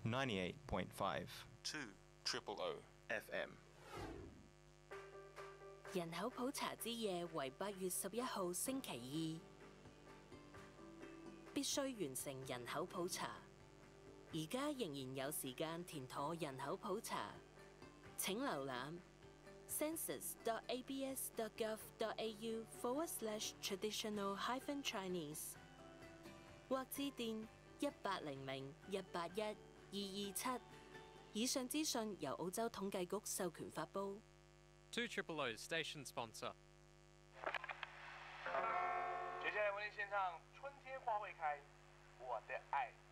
98.5 200 FM。 人口普查之夜為8月11號星期二，必須完成人口普查。而家仍然有時間填妥人口普查，請瀏覽 census.abs.gov.au/traditional-chinese 或致電1800-181-227。以上資訊由澳洲統計局授權發布。 200 station sponsor。 接下来为您献唱《春天花会开》，我的爱。